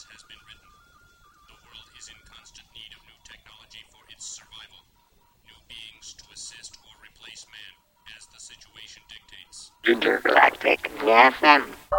has been written. The world is in constant need of new technology for its survival. New beings to assist or replace man as the situation dictates. Intergalactic FM.